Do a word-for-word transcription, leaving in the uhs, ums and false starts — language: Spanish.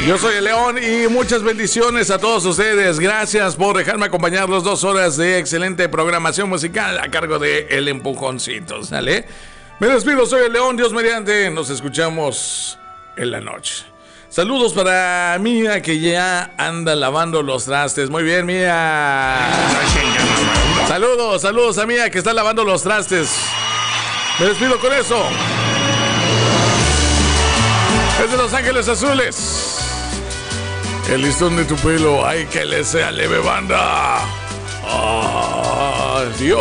Yo soy el León y muchas bendiciones a todos ustedes. Gracias por dejarme acompañarlos dos horas de excelente programación musical a cargo de El Empujoncito, ¿sale? Me despido, soy el León, Dios mediante, nos escuchamos en la noche. Saludos para Mía, que ya anda lavando los trastes. Muy bien, Mía. Saludos, saludos a Mía, que está lavando los trastes. Me despido con eso. Desde Los Ángeles Azules. El listón de tu pelo, ay, que le sea leve, banda. Adiós.